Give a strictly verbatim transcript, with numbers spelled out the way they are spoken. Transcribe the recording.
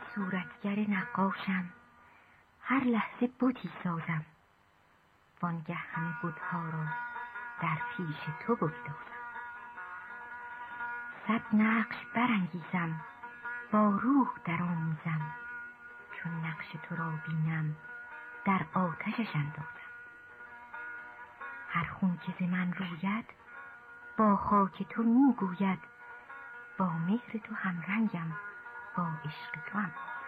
صورتگر نقاشم، هر لحظه بتی سازم، وانگه همه بتها را در پیش تو بگدازم. صد نقش برانگیزم، با روح در آمیزم، چون نقش تو را بینم در آتشش اندازم. هر خون که ز من روید با خاک تو می گوید، با مهر تو هم رنگم، با عشق تو هم